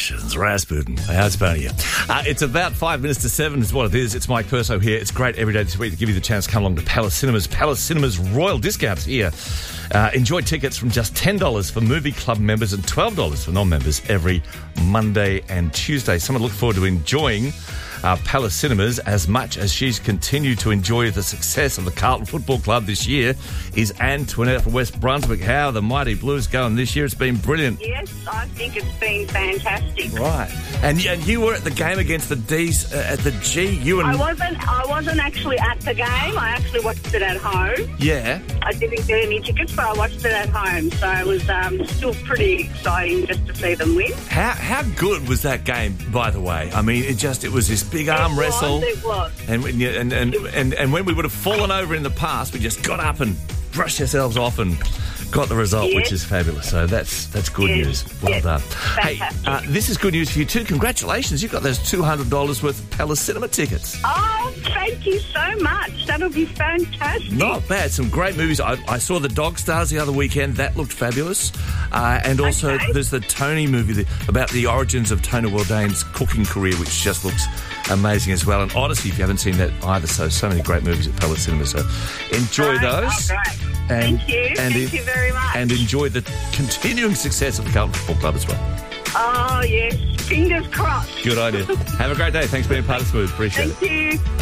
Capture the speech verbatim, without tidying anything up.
Congratulations, Rasputin. How's it going? Uh, it's about five minutes to seven is what it is. It's Mike Perso here. It's great every day this week to give you the chance to come along to Palace Cinemas. Palace Cinemas Royal Discounts here. Uh, enjoy tickets from just ten dollars for movie club members and twelve dollars for non-members every Monday and Tuesday. Someone look forward to enjoying Uh, Palace Cinemas as much as she's continued to enjoy the success of the Carlton Football Club this year is Antoinette from West Brunswick. How are the Mighty Blues going this year? It's been brilliant. Yes, I think it's been fantastic. Right. And, and you were at the game against the D's uh, at the G. You and I wasn't I wasn't actually at the game. I actually watched it at home. Yeah. I didn't get any tickets, but I watched it at home. So it was um, still pretty exciting just to see them win. How how good was that game, by the way? I mean, it just it was this big arm it wrestle. Was, it was. And, and, and, and, and when we would have fallen over in the past, we just got up and brushed ourselves off and got the result, yes. which is fabulous. So that's that's good yes. news. Well yes. done. Fantastic. Hey, uh, this is good news for you too. Congratulations. You've got those two hundred dollars worth of Palace Cinema tickets. Oh, thank you so much. That'll be fantastic. Not bad. Some great movies. I, I saw The Dog Stars the other weekend. That looked fabulous. Uh, and also okay. there's the Tony movie about the origins of Tony Bourdain's cooking career, which just looks amazing as well. And Odyssey, if you haven't seen that either. So, so many great movies at Palace Cinema. So enjoy Right. those. Oh, great. And, Thank you. And Thank in, you very much. And enjoy the continuing success of the Carlton Football Club as well. Oh, yes. Fingers crossed. Good idea. Have a great day. Thanks for being part of Smooth. Appreciate it. Thank you.